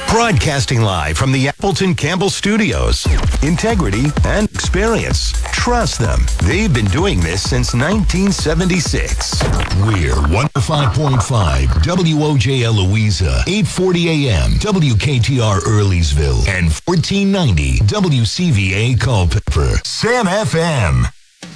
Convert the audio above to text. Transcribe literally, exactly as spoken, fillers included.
Broadcasting live from the Appleton Campbell Studios. Integrity and experience. Trust them. They've been doing this since nineteen seventy-six. We're one oh five point five W O J L Louisa, eight forty A M W K T R Earlysville, and fourteen ninety W C V A Culpeper. Sam F M.